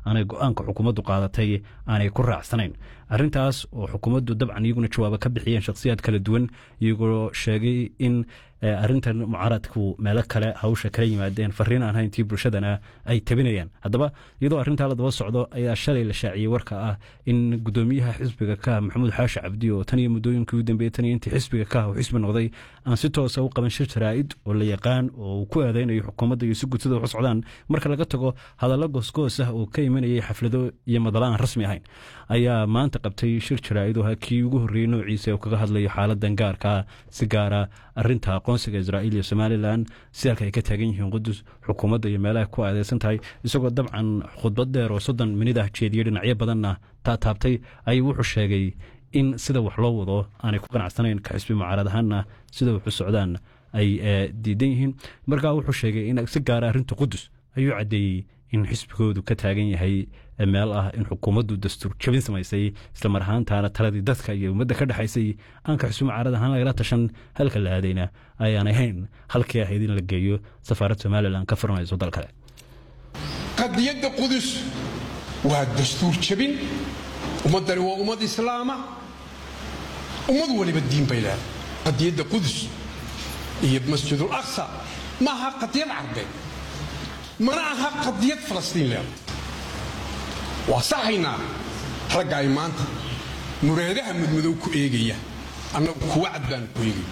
aanay go'aanka xukuumaddu qaadatay aanay ku raacsanayn arrintaas oo xukuumaddu dabcan iyaguna jawaabo ka bixiyeen shakhsiyaad kala duwan iyagoo sheegay in arrintan mucaaradku meelo kale hawsha kala yimaadeen fariin aan hayntii bulshadana ay tabinayaan haddaba iyadoo arrintaa la daba socdo ayaa shalay la shaaciyey warka ah in gudoomiyaha xisbiga ka maxamuud xaashi cabdi oo tan iyo muddooyinkii u dambeeyey tan iyo intii xisbiga ka uu xisbi noqday aan si toosa u qaban shir jaraa'id oo la yaqaan oo uu ku aadaynayo xukuumadda iyo si gudsida wax u socdaan marka laga tago hadallo goosgoos ah oo ka imanayay xaflado iyo madalo aan rasmi ahayn ayaa maanta qabtay shir jaraa'id oo kii ugu horreeyey noociisa oo kaga hadlayo xaaladan gaarka si gaara arrinta aqoonsiga Israa'iil iyo Somaliland si halka ay ka taagan yihiin Qudus xukuumadda iyo meelaha ku aadeysan tahay isagoo dabcan khudbad dheer oo 30 minute ah jeediyay dhinacyo badanna taabtay ay wuxuu sheegay in sida wax loo wado aanay ku qanacsanayn ka xisbi mucaarad ahaanna sida wax u socdaan ay diidan yihiin markaa wuxuu sheegay in si gaar ah arrinta Qudus ayuu cadeeyay in xisbigoodu ka taagan yahay meel ah in xukuumaddu dastuur jabin samaysay isla mar ahaantaana taladii dadka iyo ummadda ka dhaxaysay aan ka xisbi mucaarad ahaan lagala tashan halka la aadayna ayaan ahayn halkii ahayd in la geeyo safaarad Somaliland ka furmayso dal kale qadiyadda Qudus waa dastuur jabin ummadani waa ummad islaama ummad waliba diin bay leedahay qadiyadda Qudus iyo masjidul aqsa ma aha qadiyad carbeed mana aha qadiyad falastiin leedahay وصحينا رجعي مانتا مرادها مدمدو كويجية أنا كوعد بان كويجي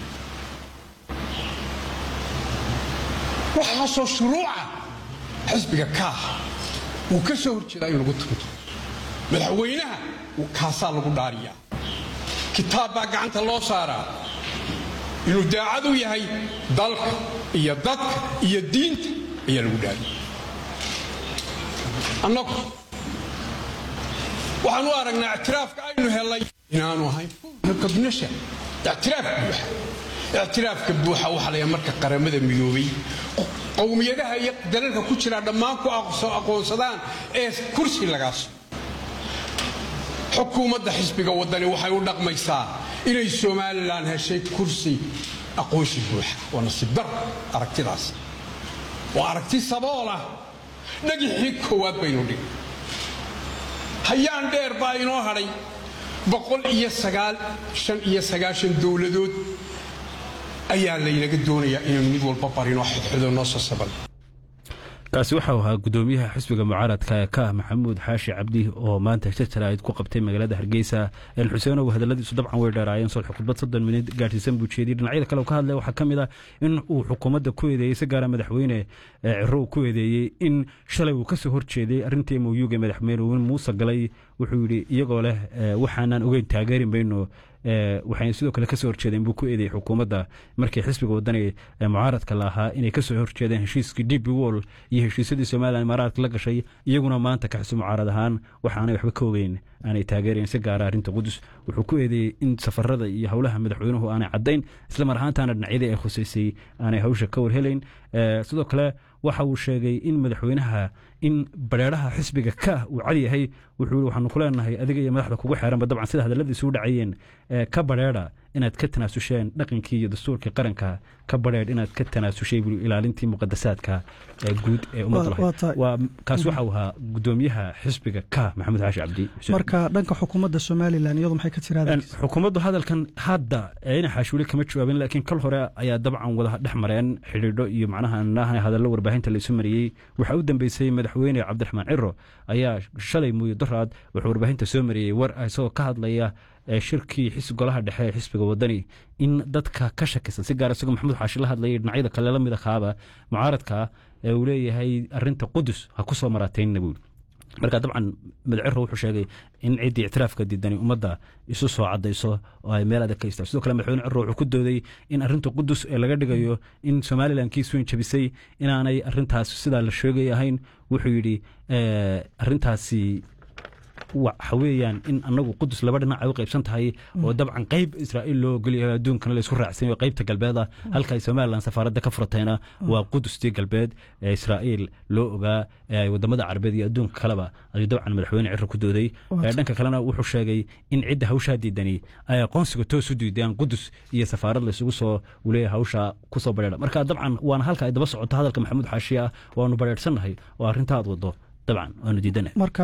وحصل شروعه حزبك كاه وكسر كذا يلقط مدحوينها وكاسال قدارية كتاب بقى عن الله صارا إنه داعدو يهي ضلك يدك يدين يلوداري أنا وحنو أرجع اعتراف كأنه هلا ينانو هاي كبنشة اعتراف كبوحة وحلا يمرك قرمة ميوبي قوميتها يقدرن كوتشنا دماغكو أقوى صدان كرسي لقاس حكومة حزبك ودني وحيقول لك ما يصير إلى الصومال لأن هالشيء كرسي أقوى شيء بوحة ونصيب بر أركتي راس وأركتي صبالة نجي كواد بينودي هيان دير باينو هري بقول إيه سجال شن إيه سجاشن دولدود أيان لينا قدوني إن نقول بابارين واحد حدا نص السبل kaasi waxa uu ahaa gudoomiyaha xisbiga mucaaradka ka maxamuud xaashi cabdi oo maanta shirtarayd ku qabtay magaalada Hargeysa in Xuseen oo hadaladiisu dabcan way dheeraayeen soo xukubad 30 minute gaarsiisan buu jeediyay dhinacyada kale oo ka hadlay waxa kamid ah in uu xukuumadda ku eedeeyay si gaar ah madaxweyne Ciro ku eedeeyay in shalay uu ka soo horjeeday arrintii MOU-ga madaxweyne Muuse galay wuxuu yiri iyagoo leh waxaanan ogeyn taageerin bayno waxay sidoo kale ka soo horjeedeen buu ku eedeeyay xukuumadda markii xisbiga wadani mucaaradka lahaa inay ka soo horjeedeen heshiiskii DP World iyo heshiisyadii Soomaaliland Imaaraadka la gashay iyaguna maanta ka xisbi mucaarad ahaan waxaanay waxba ka ogeyn aanay taageereen si gaar ah arrinta Qudus wuxuu ku eedeeyay in safarada iyo hawlaha madaxweynuhu aanay cadeyn isla mar ahaantaana dhinacyada ay khuseysay aanay hawsha ka warhelayn sidoo kale waxa uu sheegay in madaxweynaha in bareeraha xisbiga ka uu cali yahay wuxuu waxaanu ku leenahay adiga iyo madaxda kugu xeeran dabcan sida hadaladiisu u dhacayeen ka bareera inaad ka tanaasulsheen dhaqankii iyo dastuurkii qaranka ka bareer inaad ka tanaasushay ilaalintii muqaddasaadka guud ee ummadda waa kaas waxa uu ahaa gudoomiyaha xisbiga ka maxamuud xaashi cabdi marka dhanka xukuumadda Soomaaliland iyadu maxay ka tiraadeen xukuumaddu hadalkan hadda ayna xaashuuli kama jawaabin laakiin kal hore ayaa dabcan wada dhexmareen xiriidho iyo macnaha annaha hadallo warbaahinta la isu mariyay waxa uu dambeysay madaxweyne Cabdiraxmaan Ciro ayaa shalay muuyo daraad wuxuu warbaahinta soo mariyay war isagoo ka hadlaya shirkii xisbiga golaha dhexe ee xisbiga wadani in dadka ka shakisan si gaar ah isaga maxamuud xaashi la hadlayay dhinacyada kale la mid ah mucaaradka uu leeyahay arrinta Qudus ha ku soo maraateen nabuul marka dabcan madaxweynuhu wuxuu sheegay in ciidii ictiraafka diidani ummadda isu soo cadayso oo ay meel adag ka istaagto sidoo kale madaxweyne Ciro wuxuu ku dooday in arrinta Qudus ee laga dhigayo in Somaliland kiisu jabisay inaanay arrintaas sida la sheegay ahayn wuxuu yiri arrintaasi وحويان إن أنو قدس لبرنا أو قيب سنتهاي ودبعا قيب إسرائيل لو قلي دون كان ليسكر رأسين وقيب تقلبيضة هل كاي سومالان سفارة كفرتينا وقدس تقلبيد إسرائيل لو قا ودمدا عربية دون كلبا أي دبعا مدحوين عرق كدودي لأنك كلنا وحو شاقي إن عدة هوشا ديداني قونسكو توسو ديدان قدس هي سفارة لسوسو وليه هوشا كوسو بريرا مركا دبعا وانا هل كاي دبسعود هذا محمود حاشية وانو برير سنهاي وارنتاد وضو طبعا وانو ديدانه